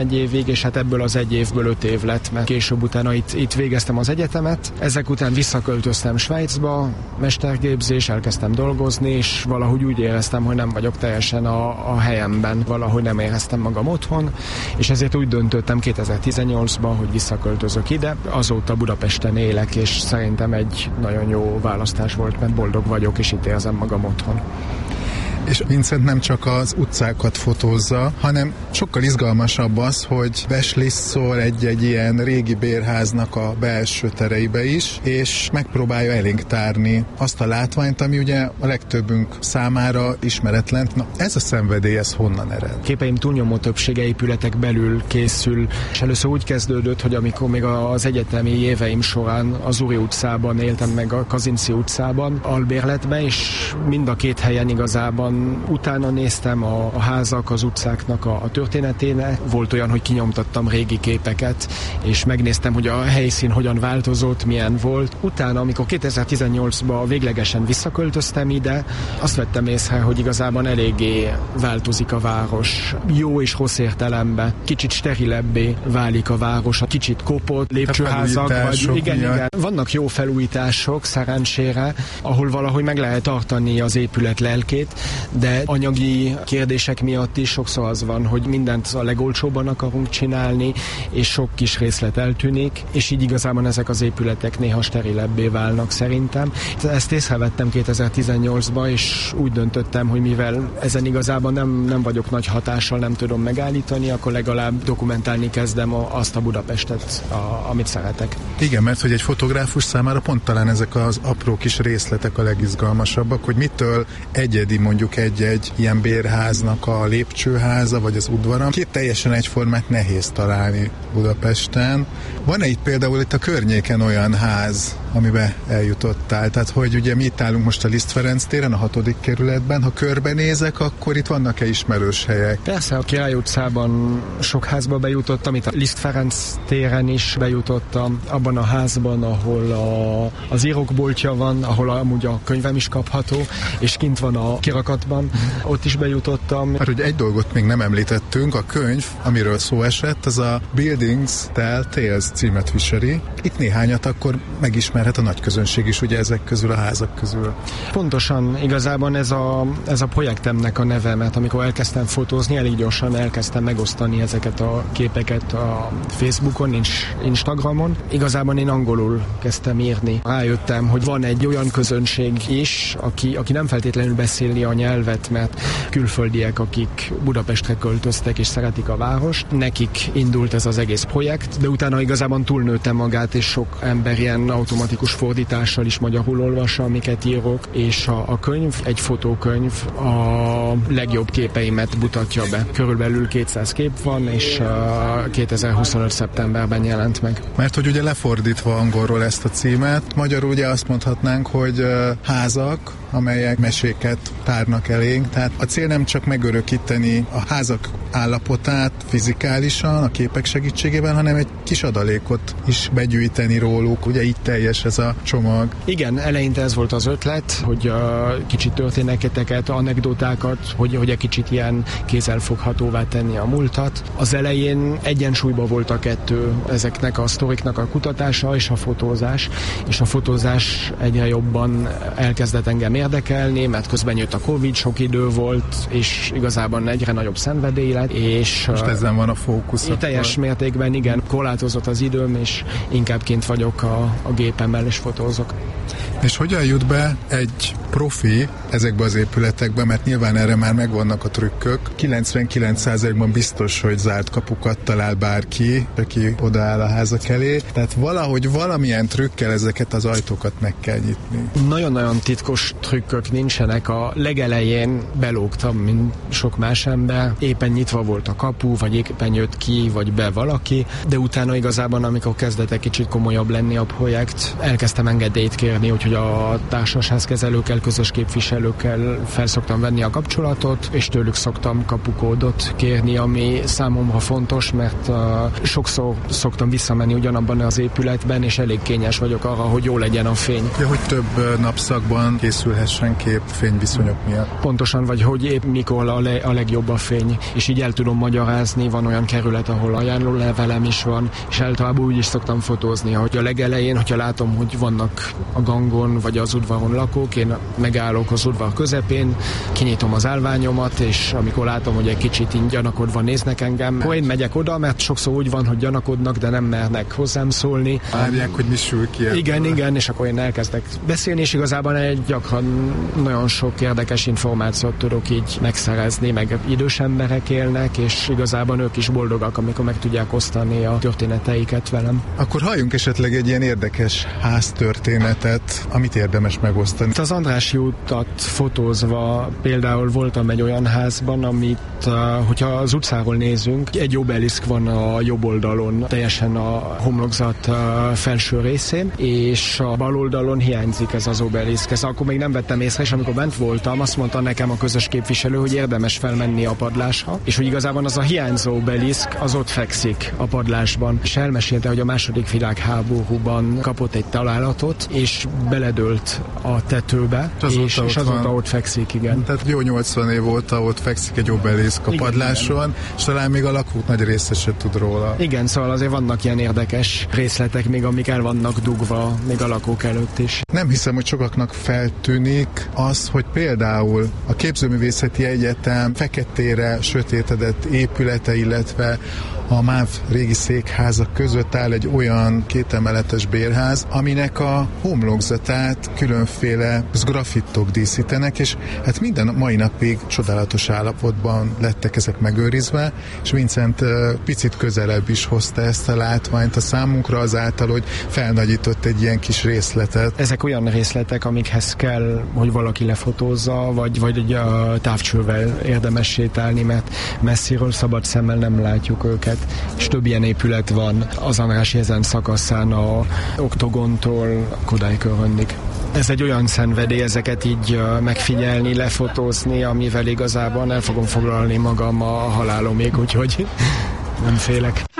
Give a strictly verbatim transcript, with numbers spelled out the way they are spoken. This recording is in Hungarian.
egy évig, és hát ebből az egy évből öt év lett, mert később utána itt, itt végeztem az egyetemet. Ezek után visszaköltöztem Svájcba, mestergépzés, elkezdtem dolgozni, és valahogy úgy éreztem, hogy nem vagyok teljesen a, a helyemben, valahogy nem éreztem magam otthon, és ezért úgy döntöttem kétezer-tizennyolcban, hogy visszaköltözök ide. Azóta Budapesten élek, és szerintem egy nagyon jó választás volt, mert boldog vagyok, és itt érzem magam otthon. És Vincent nem csak az utcákat fotózza, hanem sokkal izgalmasabb az, hogy beslisszol egy-egy ilyen régi bérháznak a belső tereibe is, és megpróbálja elénk tárni azt a látványt, ami ugye a legtöbbünk számára ismeretlen. Na, ez a szenvedély, ez honnan ered? Képeim túlnyomó többsége épületek belül készül, és először úgy kezdődött, hogy amikor még az egyetemi éveim során az Uri utcában éltem, meg a Kazinczy utcában, albérletben, és mind a két helyen igazában utána néztem a, a házak, az utcáknak a, a történetének. Volt olyan, hogy kinyomtattam régi képeket, és megnéztem, hogy a helyszín hogyan változott, milyen volt. Utána, amikor kétezer-tizennyolcban véglegesen visszaköltöztem ide, azt vettem észre, hogy igazából eléggé változik a város. Jó és rossz értelemben. Kicsit sterilebbé válik a város, a kicsit kopott, lépcsőházak, vagy igen, igen. Vannak jó felújítások, szerencsére, ahol valahogy meg lehet tartani az épület lelkét, de anyagi kérdések miatt is sokszor az van, hogy mindent a legolcsóbban akarunk csinálni, és sok kis részlet eltűnik, és így igazából ezek az épületek néha sterilebbé válnak szerintem. Ezt észrevettem kétezer-tizennyolcban, és úgy döntöttem, hogy mivel ezen igazából nem, nem vagyok nagy hatással, nem tudom megállítani, akkor legalább dokumentálni kezdem azt a Budapestet, a, amit szeretek. Igen, mert hogy egy fotográfus számára pont talán ezek az apró kis részletek a legizgalmasabbak, hogy mitől egyedi mondjuk egy-egy ilyen bérháznak a lépcsőháza, vagy az udvara. Két teljesen egyformát nehéz találni Budapesten. Van-e itt például itt a környéken olyan ház, amiben eljutottál? Tehát, hogy ugye mi itt állunk most a Liszt Ferenc téren, a hatodik kerületben, ha körbenézek, akkor itt vannak-e ismerős helyek? Persze, a Király utcában sok házba bejutottam, itt a Liszt Ferenc téren is bejutottam, abban a házban, ahol a, az írókboltja van, ahol amúgy a könyvem is kapható, és kint van a kirakatban, ott is bejutottam. Mert hogy egy dolgot még nem említettünk, a könyv, amiről szó esett, az a Buildings Tell Tales címet viseli. Itt néhányat akkor megismerhet a nagy közönség is, ugye ezek közül, a házak közül. Pontosan, igazából ez a, ez a projektemnek a neve, mert amikor elkezdtem fotózni, elég gyorsan elkezdtem megosztani ezeket a képeket a Facebookon, és Instagramon. Igazából én angolul kezdtem írni. Rájöttem, hogy van egy olyan közönség is, aki, aki nem feltétlenül beszéli a nyelvet, mert külföldiek, akik Budapestre költöztek és szeretik a várost. Nekik indult ez az egész projekt, de utána igazából túlnőtte magát, és sok ember ilyen automatikus fordítással is magyarul olvassa, amiket írok, és a, a könyv, egy fotókönyv a legjobb képeimet mutatja be. Körülbelül kétszáz kép van, és uh, kétezer-huszonöt szeptemberben jelent meg. Mert hogy ugye lefordítva angolról ezt a címet, magyarul ugye azt mondhatnánk, hogy uh, házak, amelyek meséket tárnak elénk, tehát a cél nem csak megörökíteni a házak állapotát fizikálisan, a képek segítségével, hanem egy kis adalékot is begyűjteni róluk, ugye így teljes ez a csomag. Igen, eleinte ez volt az ötlet, hogy uh, kicsit történeteket, anekdotákat, hogy, hogy egy kicsit ilyen kézzelfoghatóvá tenni a múltat. Az elején egyensúlyban volt a kettő, ezeknek a sztoriknak a kutatása és a fotózás, és a fotózás egyre jobban elkezdett engem érdekelni, mert közben jött a Covid, sok idő volt, és igazából egyre nagyobb szenvedély lett, és most ezen van a fókusz. Teljes mértékben, igen, korlátozott az időm, és inkább kint vagyok a, a gépemmel, és fotózok. És hogyan jut be egy profi ezekbe az épületekbe, mert nyilván erre már megvannak a trükkök. kilencvenkilenc százalékban biztos, hogy zárt kapukat talál bárki, aki odaáll a házak elé. Tehát valahogy valamilyen trükkel ezeket az ajtókat meg kell nyitni. Nagyon-nagyon titkos trükkök nincsenek. A legelején belógtam, mint sok más ember. Éppen nyitva volt a kapu, vagy éppen jött ki, vagy be valaki, de utána igazából, amikor kezdett egy kicsit komolyabb lenni a projekt, elkezdtem engedélyt kérni, úgyhogy a társasházkezelőkkel közös képviselőkkel fel szoktam venni a kapcsolatot, és tőlük szoktam kapukódot kérni, ami számomra fontos, mert uh, sokszor szoktam visszamenni ugyanabban az épületben, és elég kényes vagyok arra, hogy jó legyen a fény. Ja, hogy több napszakban készülhessen kép fényviszonyok miatt. Pontosan, vagy hogy épp mikor a, le, a legjobb a fény, és így el tudom magyarázni, van olyan kerület, ahol ajánlólevelem is van, és általában úgy is szoktam fotózni, hogy a legelején, hogyha látom, hogy vannak a gangon, vagy az udvaron lakók, én megállok az udvar közepén, kinyitom az állványomat, és amikor látom, hogy egy kicsit így gyanakodva néznek engem, akkor én megyek oda, mert sokszor úgy van, hogy gyanakodnak, de nem mernek hozzám szólni. Várják, hogy mi sül ki. Igen, igen, és akkor én elkezdek beszélni, és igazából egy gyakran nagyon sok érdekes információt tudok így megszerezni, meg idős emberek élnek, és igazából ők is boldogak, amikor meg tudják osztani a történeteiket velem. Akkor halljunk esetleg egy ilyen érdekes háztörténetet, amit érdemes megosztani. Az Andrássy utat fotózva például voltam egy olyan házban, amit, hogyha az utcáról nézünk, egy obeliszk van a jobb oldalon, teljesen a homlokzat felső részén, és a bal oldalon hiányzik ez az obeliszk. Ezt akkor még nem vettem észre, és amikor bent voltam, azt mondta nekem a közös képviselő, hogy érdemes felmenni a padlásra, és hogy igazából az a hiányzó obeliszk az ott fekszik a padlásban. És elmesélte, hogy a második világháborúban kapott egy találatot, és beledőlt a tetőbe, azóta és, és azóta van. Ott fekszik, igen. Tehát jó nyolcvan év óta ott fekszik egy obeliszk a igen, padláson, igen. És talán még a lakók nagy része se tud róla. Igen, szóval azért vannak ilyen érdekes részletek még, amik el vannak dugva még a lakók előtt is. Nem hiszem, hogy sokaknak feltűnik az, hogy például a Képzőművészeti Egyetem feketére sötétedett épülete, illetve a MÁV régi székházak között áll egy olyan kétemeletes bérház, aminek a homlokzatát különféle grafittok díszítenek, és hát minden mai napig csodálatos állapotban lettek ezek megőrizve, és Vincent picit közelebb is hozta ezt a látványt a számunkra azáltal, hogy felnagyított egy ilyen kis részletet. Ezek olyan részletek, amikhez kell, hogy valaki lefotózza, vagy, vagy egy a távcsővel érdemes sétálni, mert messziről szabad szemmel nem látjuk őket. És több ilyen épület van az Andrássy ezen szakaszán, a Oktogontól Kodály köröndig. Ez egy olyan szenvedély, ezeket így megfigyelni, lefotózni, amivel igazából el fogom foglalni magam a halálomig, úgyhogy nem félek.